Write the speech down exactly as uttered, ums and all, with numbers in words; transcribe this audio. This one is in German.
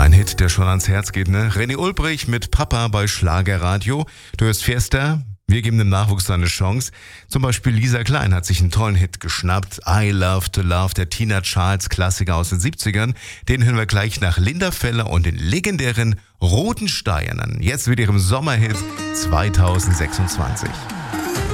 Ein Hit, der schon ans Herz geht, ne? René Ulbrich mit Papa bei Schlagerradio. Du hörst Fiesta. Wir geben dem Nachwuchs eine Chance. Zum Beispiel Lisa Klein hat sich einen tollen Hit geschnappt. I Love to Love, der Tina Charles Klassiker aus den siebzigern. Den hören wir gleich nach Linda Feller und den legendären Roten Steinern. Jetzt mit ihrem Sommerhit zwanzig sechsundzwanzig.